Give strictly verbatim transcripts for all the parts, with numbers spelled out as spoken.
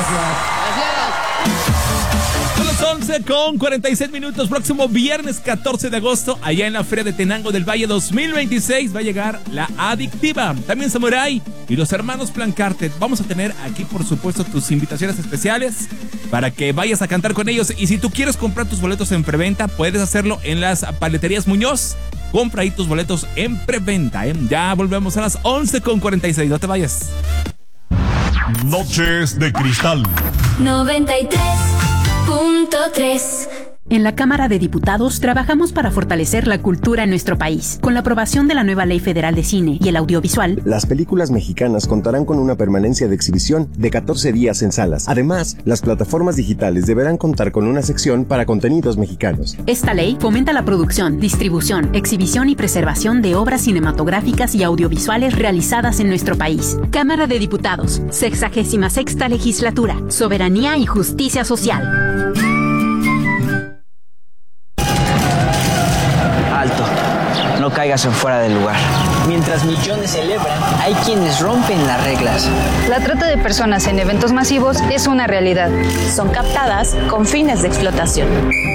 Son las once con cuarenta y seis minutos. Próximo viernes catorce de agosto, allá en la Feria de Tenango del Valle dos mil veintiséis, va a llegar La Adictiva, también Samurai y los hermanos Plancarte. Vamos a tener aquí, por supuesto, tus invitaciones especiales para que vayas a cantar con ellos. Y si tú quieres comprar tus boletos en preventa, puedes hacerlo en las Paleterías Muñoz. Compra ahí tus boletos en preventa, ¿eh? Ya volvemos a las once con cuarenta y seis. No te vayas. Noches de Cristal noventa y tres punto tres. En la Cámara de Diputados trabajamos para fortalecer la cultura en nuestro país. Con la aprobación de la nueva Ley Federal de Cine y el Audiovisual, las películas mexicanas contarán con una permanencia de exhibición de catorce días en salas. Además, las plataformas digitales deberán contar con una sección para contenidos mexicanos. Esta ley fomenta la producción, distribución, exhibición y preservación de obras cinematográficas y audiovisuales realizadas en nuestro país. Cámara de Diputados, sexagésima sexta legislatura, soberanía y justicia social. No caigas en fuera del lugar. Mientras millones celebran, hay quienes rompen las reglas. La trata de personas en eventos masivos es una realidad. Son captadas con fines de explotación.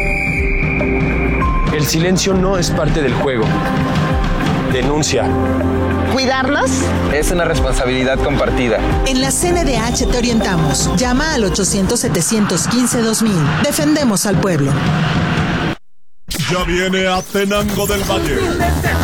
El silencio no es parte del juego. Denuncia. ¿Cuidarlos? Es una responsabilidad compartida. En la C N D H te orientamos. Llama al ochocientos, setecientos quince, dos mil. Defendemos al pueblo. Ya viene a Tenango del Valle